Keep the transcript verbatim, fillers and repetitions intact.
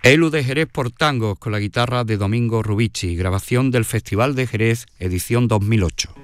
Elu de Jerez por tangos con la guitarra de Domingo Rubici, grabación del Festival de Jerez, edición dos mil ocho.